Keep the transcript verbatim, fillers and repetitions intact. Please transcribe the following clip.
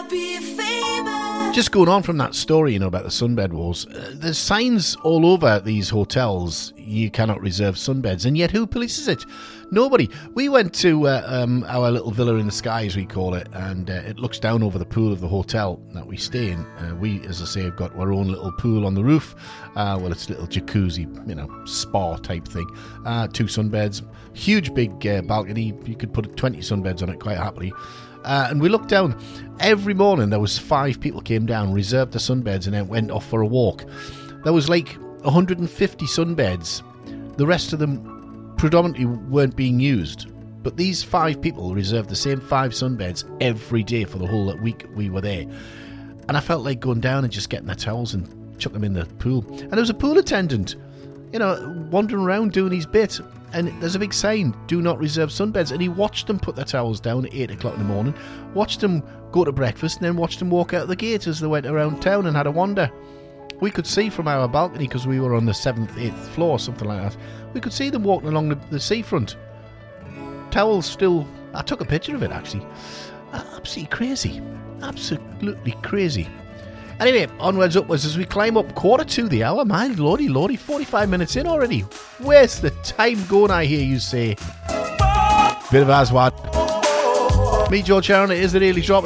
be famous. Just going on from that story, you know, about the sunbed wars, uh, there's signs all over these hotels, you cannot reserve sunbeds, and yet who polices it? Nobody. We went to uh, um, our little villa in the sky, as we call it, and uh, it looks down over the pool of the hotel that we stay in. Uh, we, as I say, have got our own little pool on the roof. Uh, well, it's a little jacuzzi, you know, spa type thing. Uh, two sunbeds, huge big uh, balcony. You could put twenty sunbeds on it quite happily. Uh, and we looked down. Every morning there was five people came down, reserved their sunbeds, and then went off for a walk. There was like one hundred fifty sunbeds. The rest of them predominantly weren't being used. But these five people reserved the same five sunbeds every day for the whole week we were there. And I felt like going down and just getting their towels and chuck them in the pool. And there was a pool attendant, you know, wandering around doing his bit. And there's a big sign, do not reserve sunbeds. And he watched them put their towels down at eight o'clock in the morning, watched them go to breakfast, and then watched them walk out the gate as they went around town and had a wander. We could see from our balcony, because we were on the seventh, eighth floor, something like that. We could see them walking along the, the seafront. Towels still... I took a picture of it, actually. Absolutely crazy. Absolutely crazy. Anyway, onwards, upwards, as we climb up quarter to the hour. My lordy, lordy, forty-five minutes in already. Where's the time going, I hear you say? Bit of Aswad. Me, George Sharon, it is the Daily Drop.